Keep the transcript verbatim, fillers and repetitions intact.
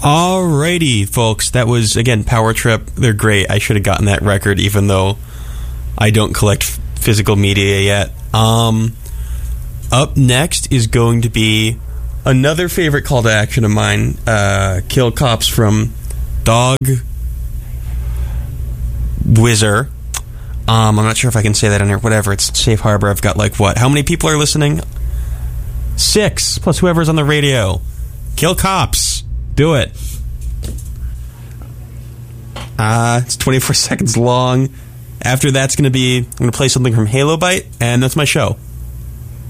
Alrighty, folks. That was, again, Power Trip. They're great. I should have gotten that record, even though I don't collect f- physical media yet. Um, up next is going to be another favorite call to action of mine, uh, Kill Cops from Dog Whizzer. Um, I'm not sure if I can say that on here. Whatever, it's Safe Harbor. I've got, like, what? How many people are listening? Six, plus whoever's on the radio. Kill Cops. Do it. Uh, it's twenty-four seconds long. After that's going to be, I'm going to play something from Halo Byte, and that's my show.